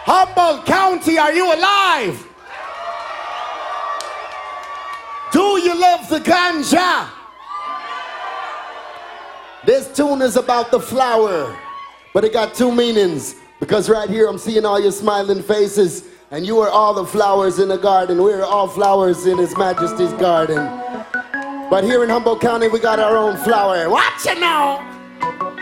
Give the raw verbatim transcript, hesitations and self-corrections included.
Humboldt County, are you alive? Do you love the ganja? This tune is about the flower, but it got two meanings. Because right here I'm seeing all your smiling faces, and you are all the flowers in the garden. We're all flowers in His Majesty's garden. But here in Humboldt County we got our own flower. Watch it now!